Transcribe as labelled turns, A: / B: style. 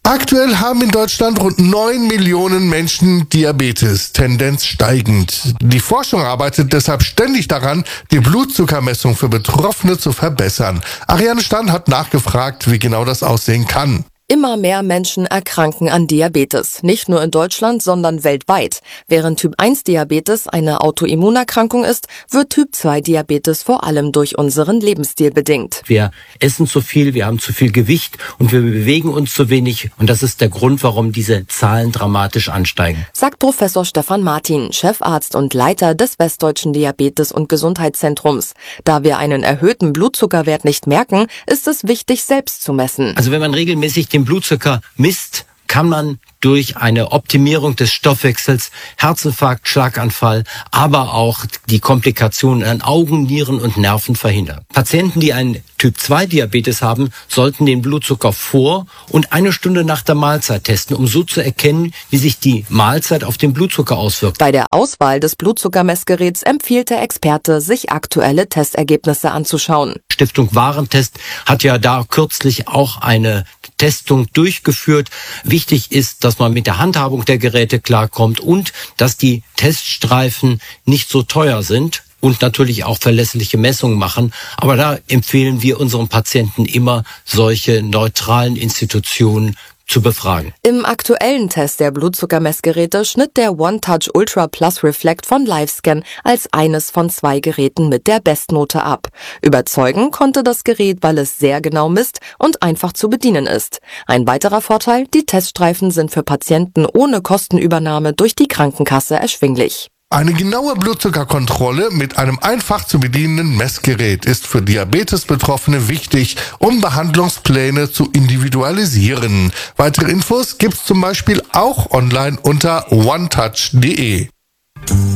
A: Aktuell haben in Deutschland rund 9 Millionen Menschen Diabetes, Tendenz steigend. Die Forschung arbeitet deshalb ständig daran, die Blutzuckermessung für Betroffene zu verbessern. Ariane Stahn hat nachgefragt, wie genau das aussehen kann.
B: Immer mehr Menschen erkranken an Diabetes, nicht nur in Deutschland, sondern weltweit. Während Typ-1-Diabetes eine Autoimmunerkrankung ist, wird Typ-2-Diabetes vor allem durch unseren Lebensstil bedingt.
C: Wir essen zu viel, wir haben zu viel Gewicht und wir bewegen uns zu wenig. Und das ist der Grund, warum diese Zahlen dramatisch ansteigen.
B: Sagt Professor Stefan Martin, Chefarzt und Leiter des Westdeutschen Diabetes- und Gesundheitszentrums. Da wir einen erhöhten Blutzuckerwert nicht merken, ist es wichtig, selbst zu messen.
C: Also wenn man regelmäßig den Blutzucker misst, kann man durch eine Optimierung des Stoffwechsels Herzinfarkt, Schlaganfall, aber auch die Komplikationen an Augen, Nieren und Nerven verhindern. Patienten, die einen Typ-2-Diabetes haben, sollten den Blutzucker vor und 1 Stunde nach der Mahlzeit testen, um so zu erkennen, wie sich die Mahlzeit auf den Blutzucker auswirkt.
B: Bei der Auswahl des Blutzuckermessgeräts empfiehlt der Experte, sich aktuelle Testergebnisse anzuschauen.
C: Stiftung Warentest hat ja da kürzlich auch eine Testung durchgeführt. Wichtig ist, dass man mit der Handhabung der Geräte klarkommt und dass die Teststreifen nicht so teuer sind und natürlich auch verlässliche Messungen machen. Aber da empfehlen wir unseren Patienten immer, solche neutralen Institutionen zu befragen.
B: Im aktuellen Test der Blutzuckermessgeräte schnitt der OneTouch Ultra Plus Reflect von LiveScan als eines von 2 Geräten mit der Bestnote ab. Überzeugen konnte das Gerät, weil es sehr genau misst und einfach zu bedienen ist. Ein weiterer Vorteil, die Teststreifen sind für Patienten ohne Kostenübernahme durch die Krankenkasse erschwinglich.
A: Eine genaue Blutzuckerkontrolle mit einem einfach zu bedienenden Messgerät ist für Diabetesbetroffene wichtig, um Behandlungspläne zu individualisieren. Weitere Infos gibt's zum Beispiel auch online unter onetouch.de.